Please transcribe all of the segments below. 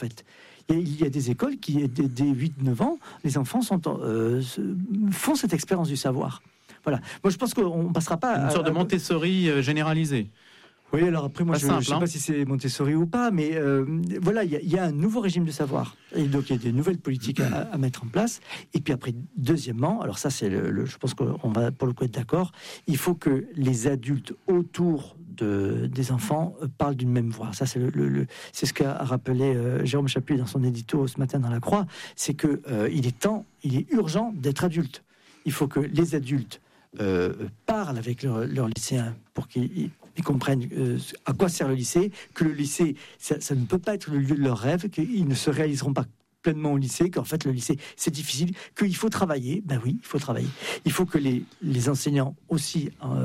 En fait, il y a des écoles qui, dès 8-9 ans, les enfants font cette expérience du savoir. Voilà. Moi, je pense qu'on ne passera pas une sorte de Montessori généralisée. Oui, alors après, moi, je ne sais hein. pas si c'est Montessori ou pas, mais voilà, il y a un nouveau régime de savoir. Et donc, il y a des nouvelles politiques à mettre en place. Et puis après, deuxièmement, alors ça, c'est je pense qu'on va pour le coup être d'accord, il faut que les adultes autour des enfants parlent d'une même voix. Ça, c'est ce qu'a rappelé Jérôme Chapuis dans son édito ce matin dans La Croix, c'est que il est urgent d'être adulte. Il faut que les adultes parlent avec leurs lycéens pour qu'ils comprennent à quoi sert le lycée, que le lycée, ça ne peut pas être le lieu de leurs rêves, qu'ils ne se réaliseront pas pleinement au lycée, qu'en fait le lycée c'est difficile, qu'il faut travailler. Ben oui, il faut travailler. Il faut que les enseignants aussi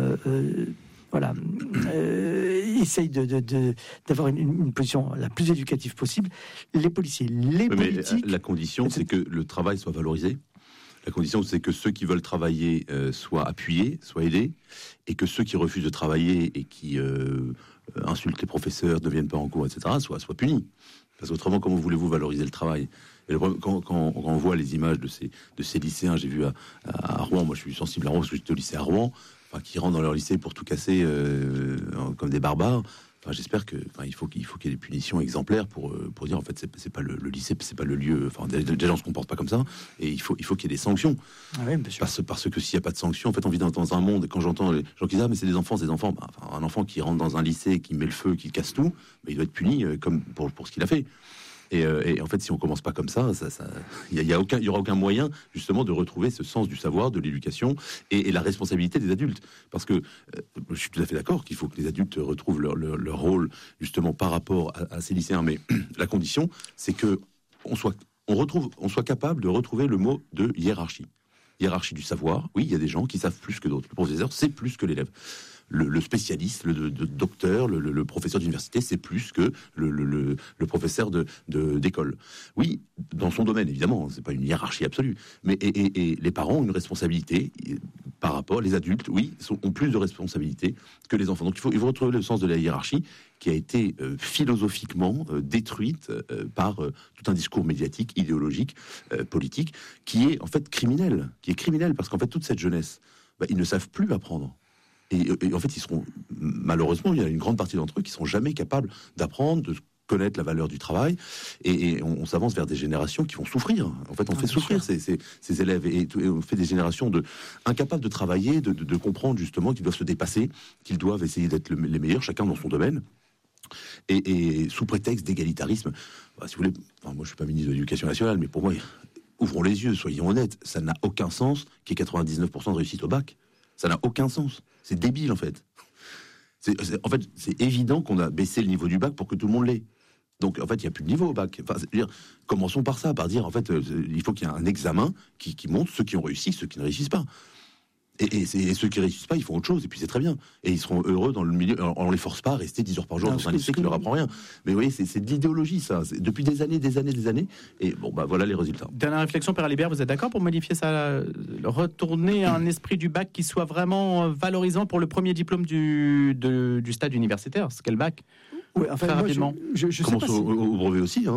essayent d'avoir une position la plus éducative possible. Les policiers, les politiques... La condition, c'est que le travail soit valorisé. La condition, c'est que ceux qui veulent travailler soient appuyés, soient aidés, et que ceux qui refusent de travailler et qui insultent les professeurs, ne viennent pas en cours, etc., soient punis. Parce qu'autrement, comment voulez-vous valoriser le travail ? Et quand on voit les images de ces lycéens, j'ai vu à Rouen, moi je suis sensible à Rouen parce que j'étais au lycée à Rouen, qui rentrent dans leur lycée pour tout casser comme des barbares. J'espère il faut qu'il y ait des punitions exemplaires pour dire en fait c'est pas le lycée, c'est pas le lieu. Déjà on se comporte pas comme ça, et il faut qu'il y ait des sanctions. Ah oui, bien sûr. Parce que s'il y a pas de sanctions, en fait on vit dans un monde. Et quand j'entends les gens qui disent mais c'est des enfants, un enfant qui rentre dans un lycée, qui met le feu, qui casse tout, il doit être puni comme pour ce qu'il a fait. Et en fait, si on commence pas comme ça, il y aura aucun moyen justement de retrouver ce sens du savoir, de l'éducation et la responsabilité des adultes. Parce que je suis tout à fait d'accord qu'il faut que les adultes retrouvent leur rôle justement par rapport à ces lycéens. Mais la condition, c'est que on soit capable de retrouver le mot de hiérarchie. Hiérarchie du savoir. Oui, il y a des gens qui savent plus que d'autres. Le professeur, c'est plus que l'élève. Le spécialiste, le docteur, le professeur d'université, c'est plus que le professeur d'école. Oui, dans son domaine, évidemment, c'est pas une hiérarchie absolue. Mais et les parents ont une responsabilité par rapport, les adultes, oui, ont plus de responsabilités que les enfants. Donc il faut retrouver le sens de la hiérarchie qui a été philosophiquement détruite par tout un discours médiatique, idéologique, politique, qui est en fait criminel. Parce qu'en fait toute cette jeunesse, ils ne savent plus apprendre. Et en fait, ils seront, malheureusement, il y a une grande partie d'entre eux qui seront jamais capables d'apprendre, de connaître la valeur du travail, et on s'avance vers des générations qui vont souffrir. En fait, on fait souffrir ces élèves, et on fait des générations incapables de travailler, de comprendre justement qu'ils doivent se dépasser, qu'ils doivent essayer d'être les meilleurs, chacun dans son domaine. Et sous prétexte d'égalitarisme, si vous voulez, moi je suis pas ministre de l'Éducation nationale, mais pour moi, ouvrons les yeux, soyons honnêtes, ça n'a aucun sens qu'il y ait 99% de réussite au bac. Ça n'a aucun sens. C'est débile, en fait. En fait, c'est évident qu'on a baissé le niveau du bac pour que tout le monde l'ait. Donc, en fait, il n'y a plus de niveau au bac. Commençons par ça, par dire, en fait, il faut qu'il y ait un examen qui montre ceux qui ont réussi, ceux qui ne réussissent pas. Et ceux qui réussissent pas, ils font autre chose, et puis c'est très bien. Et ils seront heureux dans le milieu. On les force pas à rester 10 heures par jour dans un lycée qui leur apprend rien. Mais vous voyez, c'est de l'idéologie, ça. Depuis des années. Et voilà les résultats. Dernière réflexion, Père Alibert, vous êtes d'accord pour modifier ça, retourner un esprit du bac qui soit vraiment valorisant pour le premier diplôme du stade universitaire, ce qu'est le bac? Oui, enfin, rapidement. Je commence sais pas au brevet aussi.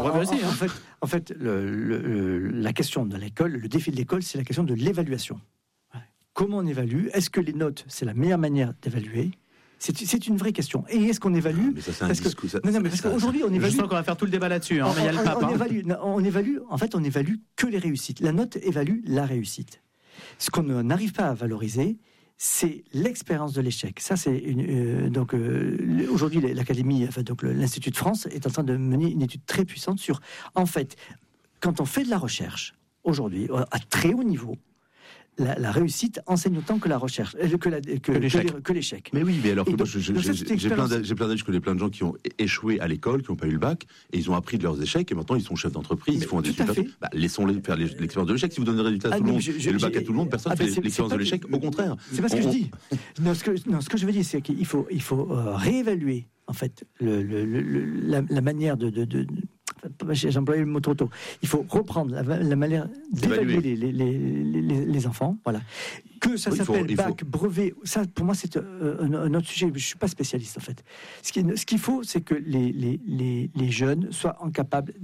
En fait, la question de l'école, le défi de l'école, c'est la question de l'évaluation. Comment on évalue ? Est-ce que les notes, c'est la meilleure manière d'évaluer ? C'est une vraie question. Et est-ce qu'on évalue ? Parce qu'aujourd'hui, on évalue. Je sens qu'on va faire tout le débat là-dessus. Mais il y a le pape. On évalue que les réussites. La note évalue la réussite. Ce qu'on n'arrive pas à valoriser, c'est l'expérience de l'échec. Ça, c'est aujourd'hui l'Académie, l'Institut de France est en train de mener une étude très puissante sur, en fait, quand on fait de la recherche aujourd'hui à très haut niveau. La réussite enseigne autant que la recherche, que l'échec. Mais oui, mais alors que moi, j'ai plein d'amis, je connais plein de gens qui ont échoué à l'école, qui n'ont pas eu le bac, et ils ont appris de leurs échecs, et maintenant ils sont chefs d'entreprise, ils font des super. Laissons-les faire l'expérience de l'échec. Si vous donnez des résultats à tout le monde, et le bac à tout le monde, personne ne fait l'expérience de l'échec. Au contraire. C'est pas ce que je dis. Non, ce que je veux dire, c'est qu'il faut réévaluer, en fait, la manière j'ai employé le mot trop tôt. Il faut reprendre la manière d'évaluer les enfants. Voilà. Que ça s'appelle bac, brevet, ça pour moi c'est un autre sujet. Je ne suis pas spécialiste en fait. Ce qu'il faut, c'est que les jeunes soient capables